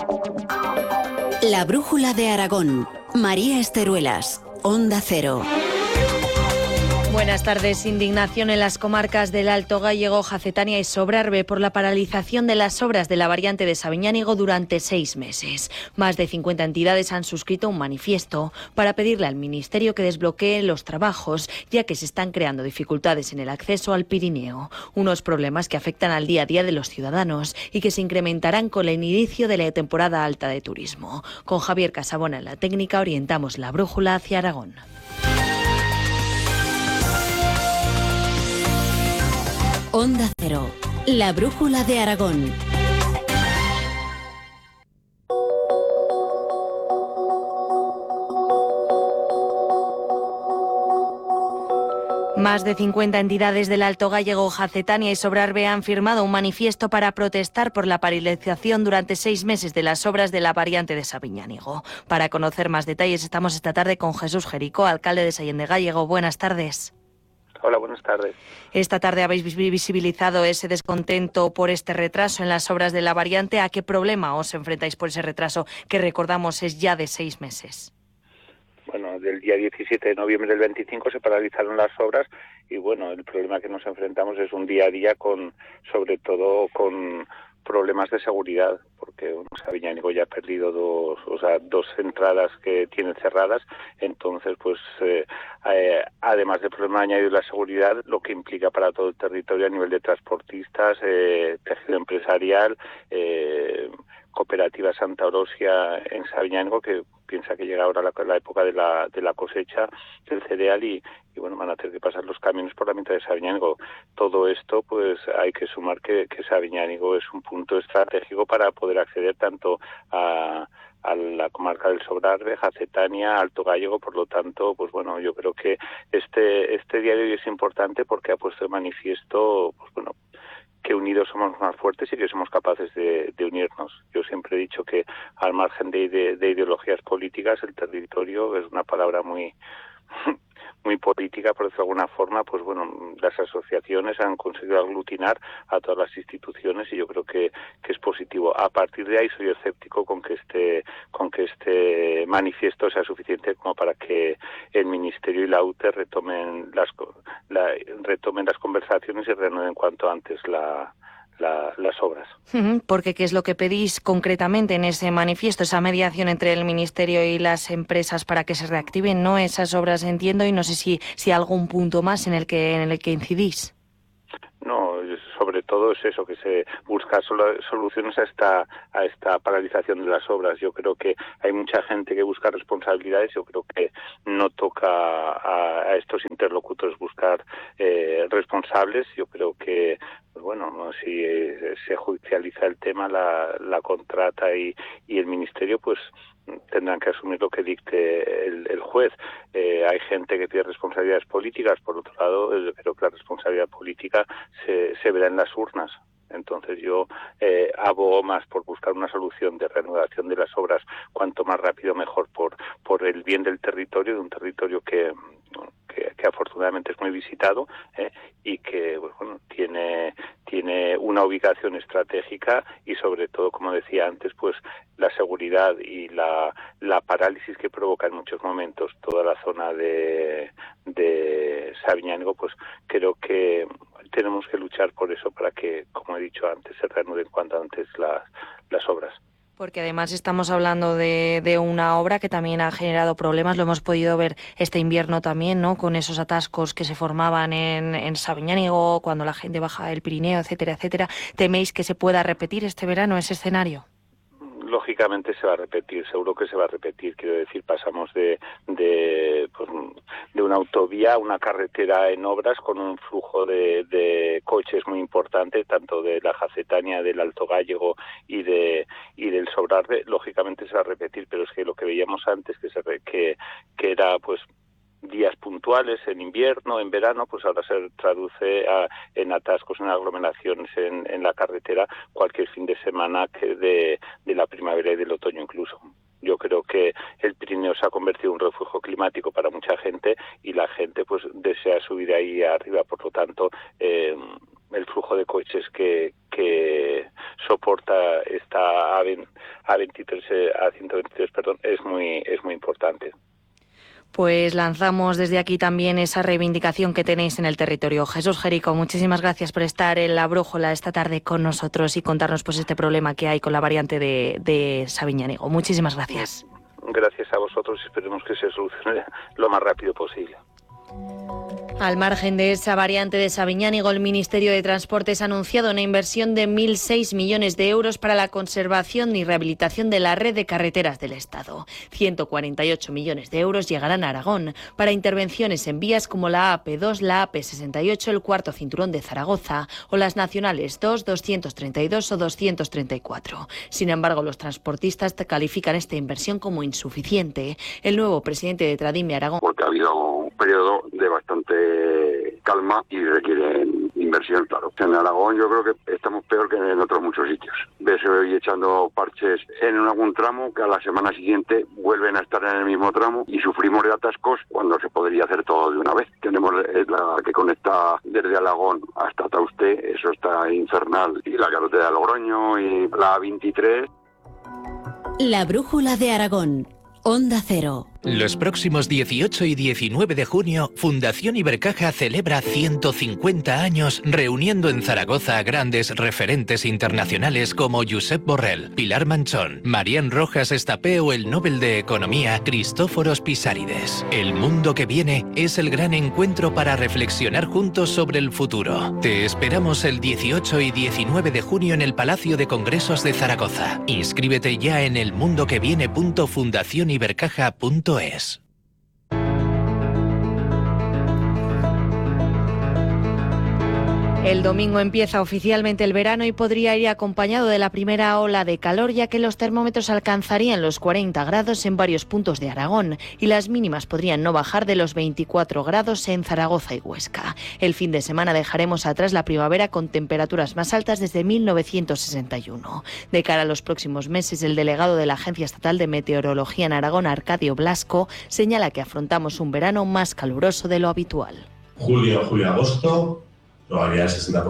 La brújula de Aragón. María Esteruelas, Onda Cero. Buenas tardes. Indignación en las comarcas del Alto Gállego, Jacetania y Sobrarbe por la paralización de las obras de la variante de Sabiñánigo durante 6 meses. Más de 50 entidades han suscrito un manifiesto para pedirle al Ministerio que desbloquee los trabajos, ya que se están creando dificultades en el acceso al Pirineo. Unos problemas que afectan al día a día de los ciudadanos y que se incrementarán con el inicio de la temporada alta de turismo. Con Javier Casabona en la técnica orientamos la brújula hacia Aragón. Onda Cero, la brújula de Aragón. Más de 50 entidades del Alto Gállego, Jacetania y Sobrarbe han firmado un manifiesto para protestar por la paralización durante 6 meses de las obras de la variante de Sabiñánigo. Para conocer más detalles estamos esta tarde con Jesús Jericó, alcalde de Sallén de Gállego. Buenas tardes. Hola, buenas tardes. Esta tarde habéis visibilizado ese descontento por este retraso en las obras de la variante. ¿A qué problema os enfrentáis por ese retraso que, recordamos, es ya de 6 meses? Bueno, del día 17 de noviembre del 25 se paralizaron las obras y, bueno, el problema que nos enfrentamos es un día a día sobre todo con problemas de seguridad, porque Sabiñánigo ya ha perdido dos entradas que tienen cerradas, entonces pues además del problema añadido de la seguridad, lo que implica para todo el territorio a nivel de transportistas, tejido empresarial, Cooperativa Santa Orosia en Sabiñánigo, que piensa que llega ahora la época de la cosecha del cereal y bueno, van a tener que pasar los camiones por la mitad de Sabiñánigo. Todo esto, pues hay que sumar que Sabiñánigo es un punto estratégico para poder acceder tanto a la comarca del Sobrarbe, Jacetania, Alto Gállego. Por lo tanto, pues bueno, yo creo que este día de hoy es importante porque ha puesto de manifiesto, pues bueno, que unidos somos más fuertes y que somos capaces de unirnos. Yo siempre he dicho que al margen de ideologías políticas, el territorio es una palabra muy política, por decirlo de alguna forma. Pues bueno, las asociaciones han conseguido aglutinar a todas las instituciones y yo creo que es positivo. A partir de ahí soy escéptico con que este manifiesto sea suficiente como para que el Ministerio y la UTE retomen las conversaciones y reanuden cuanto antes las obras. Porque ¿qué es lo que pedís concretamente en ese manifiesto? Esa mediación entre el Ministerio y las empresas para que se reactiven, ¿no?, esas obras, entiendo, y no sé si algún punto más en el que incidís. No, sobre todo es eso, que se busca soluciones a esta paralización de las obras. Yo creo que hay mucha gente que busca responsabilidades. Yo creo que no toca a estos interlocutores buscar responsables. Yo creo que, pues bueno, si se judicializa el tema, la contrata y el Ministerio, pues tendrán que asumir lo que dicte el juez. Hay gente que tiene responsabilidades políticas. Por otro lado, yo creo que la responsabilidad política se verá en las urnas. Entonces yo abogo más por buscar una solución de reanudación de las obras cuanto más rápido mejor por el bien del territorio, de un territorio que afortunadamente es muy visitado y que bueno, tiene una ubicación estratégica y sobre todo, como decía antes, pues la seguridad y la parálisis que provoca en muchos momentos toda la zona de Sabiñánigo, pues creo que tenemos que luchar por eso para que, como he dicho antes, se reanuden cuanto antes las obras. Porque además estamos hablando de una obra que también ha generado problemas, lo hemos podido ver este invierno también, ¿no?, con esos atascos que se formaban en Sabiñánigo, cuando la gente baja del Pirineo, etcétera, etcétera. ¿Teméis que se pueda repetir este verano ese escenario? Lógicamente se va a repetir, seguro que se va a repetir. Quiero decir, pasamos de una autovía a una carretera en obras con un flujo de coches muy importante, tanto de la Jacetania, del Alto Gállego y del Sobrarbe. Lógicamente se va a repetir, pero es que lo que veíamos antes, que era pues días puntuales en invierno, en verano, pues ahora se traduce en atascos, en aglomeraciones en la carretera cualquier fin de semana que de la primavera y del otoño incluso. Yo creo que el Pirineo se ha convertido en un refugio climático para mucha gente y la gente pues desea subir ahí arriba. Por lo tanto, el flujo de coches que soporta esta a 123, es muy importante. Pues lanzamos desde aquí también esa reivindicación que tenéis en el territorio. Jesús Jerico, muchísimas gracias por estar en La Brújula esta tarde con nosotros y contarnos pues este problema que hay con la variante de Sabiñánigo. Muchísimas gracias. Gracias a vosotros y esperemos que se solucione lo más rápido posible. Al margen de esa variante de Sabiñánigo, el Ministerio de Transportes ha anunciado una inversión de 1.006 millones de euros para la conservación y rehabilitación de la red de carreteras del Estado. 148 millones de euros llegarán a Aragón para intervenciones en vías como la AP2, la AP68, el cuarto cinturón de Zaragoza o las nacionales 2, 232 o 234. Sin embargo, los transportistas califican esta inversión como insuficiente. El nuevo presidente de Tradime Aragón. Porque ha habido un periodo de bastante calma y requieren inversión, claro. En Aragón yo creo que estamos peor que en otros muchos sitios. Ves hoy echando parches en algún tramo que a la semana siguiente vuelven a estar en el mismo tramo y sufrimos de atascos cuando se podría hacer todo de una vez. Tenemos la que conecta desde Alagón hasta Tauste, eso está infernal, y la carretera de Logroño y la A23. La Brújula de Aragón, Onda Cero. Los próximos 18 y 19 de junio, Fundación Ibercaja celebra 150 años reuniendo en Zaragoza a grandes referentes internacionales como Josep Borrell, Pilar Manchón, Marián Rojas Estapé o el Nobel de Economía Cristóforos Pisárides. El mundo que viene es el gran encuentro para reflexionar juntos sobre el futuro. Te esperamos el 18 y 19 de junio en el Palacio de Congresos de Zaragoza. Inscríbete ya en elmundoqueviene.fundacionibercaja.es. El domingo empieza oficialmente el verano y podría ir acompañado de la primera ola de calor, ya que los termómetros alcanzarían los 40 grados en varios puntos de Aragón y las mínimas podrían no bajar de los 24 grados en Zaragoza y Huesca. El fin de semana dejaremos atrás la primavera con temperaturas más altas desde 1961. De cara a los próximos meses, el delegado de la Agencia Estatal de Meteorología en Aragón, Arcadio Blasco, señala que afrontamos un verano más caluroso de lo habitual. Julio, agosto, probabilidad del 60%.